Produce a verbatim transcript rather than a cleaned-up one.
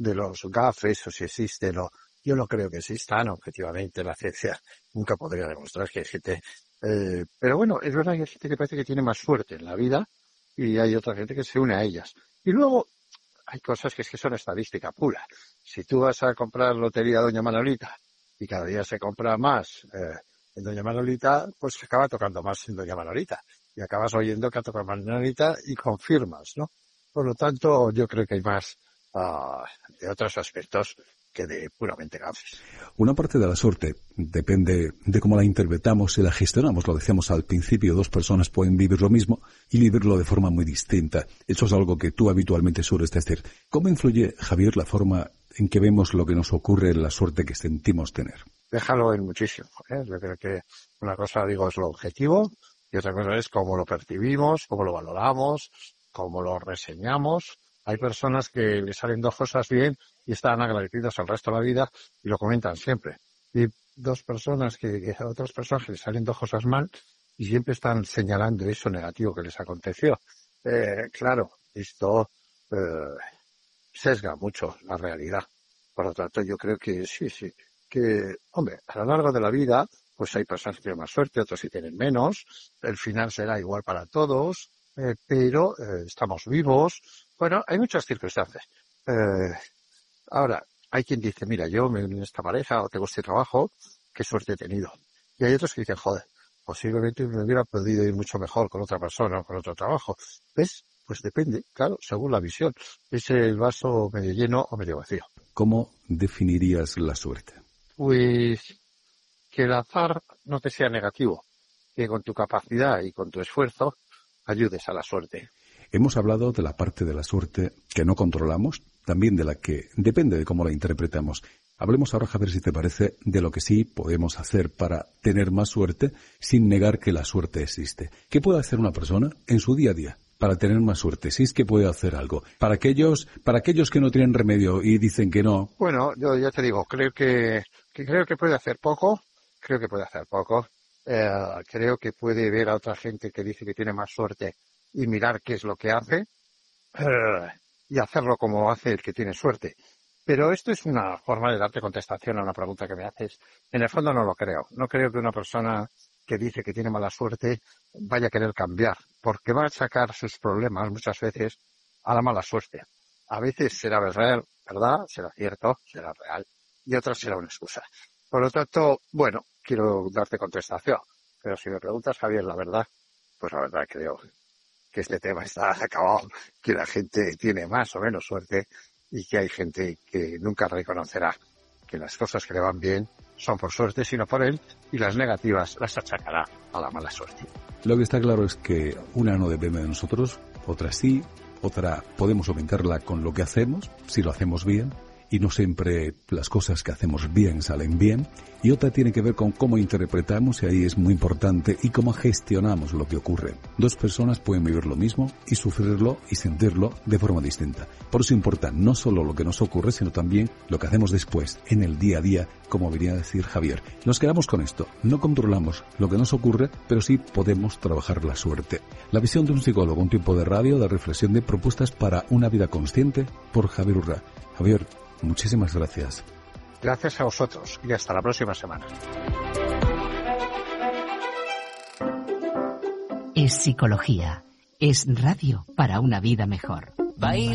de los gafes o si existen o yo no creo que existan, objetivamente la ciencia nunca podría demostrar que hay gente, eh, pero bueno, es verdad que hay gente que parece que tiene más suerte en la vida y hay otra gente que se une a ellas. Y luego hay cosas que es que son estadística pura. Si tú vas a comprar lotería Doña Manolita y cada día se compra más eh, en Doña Manolita, pues se acaba tocando más en Doña Manolita y acabas oyendo que ha tocado Manolita y confirmas, ¿no? Por lo tanto, yo creo que hay más uh, de otros aspectos que de puramente gafes. Una parte de la suerte depende de cómo la interpretamos y la gestionamos. Lo decíamos al principio, dos personas pueden vivir lo mismo y vivirlo de forma muy distinta. Eso es algo que tú habitualmente sueles decir. ¿Cómo influye, Javier, la forma en que vemos lo que nos ocurre en la suerte que sentimos tener? Déjalo en muchísimo, ¿eh? Yo creo que una cosa, digo, es lo objetivo y otra cosa es cómo lo percibimos, cómo lo valoramos, cómo lo reseñamos. Hay personas que le salen dos cosas bien y están agradecidos al resto de la vida y lo comentan siempre. Y dos personas que, que a otras personas que les salen dos cosas mal y siempre están señalando eso negativo que les aconteció. Eh, claro, esto eh, sesga mucho la realidad. Por lo tanto, yo creo que sí, sí, que, hombre, a lo largo de la vida, pues hay personas que tienen más suerte, otros que tienen menos. El final será igual para todos, eh, pero eh, estamos vivos. Bueno, hay muchas circunstancias. Eh, ahora, hay quien dice, mira, yo me uní a esta pareja o tengo este trabajo, qué suerte he tenido. Y hay otros que dicen, joder, posiblemente me hubiera podido ir mucho mejor con otra persona o con otro trabajo. ¿Ves? Pues depende, claro, según la visión. ¿Es el vaso medio lleno o medio vacío? ¿Cómo definirías la suerte? Pues que el azar no te sea negativo, que con tu capacidad y con tu esfuerzo ayudes a la suerte. Hemos hablado de la parte de la suerte que no controlamos, también de la que depende de cómo la interpretamos. Hablemos ahora, Javier, si te parece, de lo que sí podemos hacer para tener más suerte sin negar que la suerte existe. ¿Qué puede hacer una persona en su día a día para tener más suerte? Si es que puede hacer algo. Para aquellos, para aquellos que no tienen remedio y dicen que no. Bueno, yo ya te digo, creo que, que creo que puede hacer poco, creo que puede hacer poco. Eh, creo que puede ver a otra gente que dice que tiene más suerte y mirar qué es lo que hace eh, y hacerlo como hace el que tiene suerte. Pero esto es una forma de darte contestación a una pregunta que me haces. En el fondo no lo creo. No creo que una persona que dice que tiene mala suerte vaya a querer cambiar, porque va a sacar sus problemas muchas veces a la mala suerte. A veces será real, ¿verdad? Será cierto, será real, y otras será una excusa. Por lo tanto, bueno, quiero darte contestación. Pero si me preguntas, Javier, la verdad, pues la verdad creo que este tema está acabado, que la gente tiene más o menos suerte y que hay gente que nunca reconocerá que las cosas que le van bien son por suerte, sino por él, y las negativas las achacará a la mala suerte. Lo que está claro es que una no depende de nosotros, otra sí, otra podemos aumentarla con lo que hacemos, si lo hacemos bien, y no siempre las cosas que hacemos bien salen bien, y otra tiene que ver con cómo interpretamos, y ahí es muy importante, y cómo gestionamos lo que ocurre. Dos personas pueden vivir lo mismo y sufrirlo y sentirlo de forma distinta. Por eso importa no solo lo que nos ocurre, sino también lo que hacemos después, en el día a día, como venía a decir Javier. Nos quedamos con esto. No controlamos lo que nos ocurre, pero sí podemos trabajar la suerte. La visión de un psicólogo, un tiempo de radio, de reflexión, de propuestas para una vida consciente, por Javier Urra. Javier, muchísimas gracias. Gracias a vosotros y hasta la próxima semana. Es psicología. Es radio para una vida mejor. Bye.